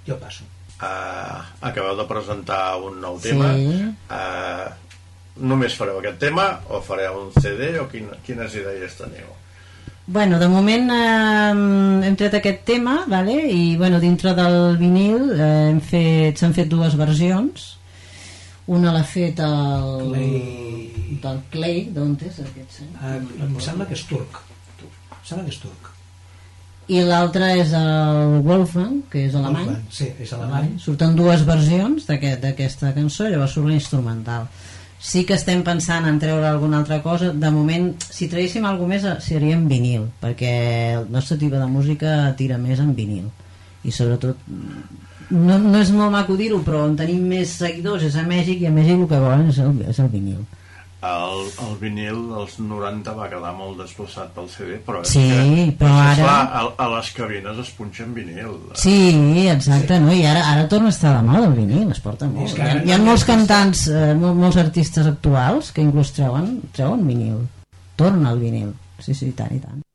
Jo passo. Acabeu de presentar un nou tema. Només fareu aquest tema o fareu un CD o quines idees teniu? Bueno, de moment hem tret aquest tema, vale? I bueno, dintre del vinil s'han fet dues versions. Una l'ha fet el Clay, d'on és aquest? Em sembla que és turc. I l'altra és el Wolfgang, que és alemany. Sí, és alemany. Surten dues versions d'aquesta cançó, llavors surt l'instrumental. Sí que estem pensant en treure alguna altra cosa. De moment, si traguéssim alguna més seria en vinil, perquè el nostre tipus de música tira més en vinil. I sobretot no és molt maco dir-ho, però on tenim més seguidors és a Mèxic, i a Mèxic el que volen és el vinil. El vinil dels 90 va quedar molt desplaçat pel CD, però però ara a les cabines es punxa en vinil. Sí, exacte, no? I ara torna a estar de moda el vinil, es porta molt. Hi ha molts cantants, molts artistes actuals que inclús treuen vinil, torna al vinil. Sí, tant i tant.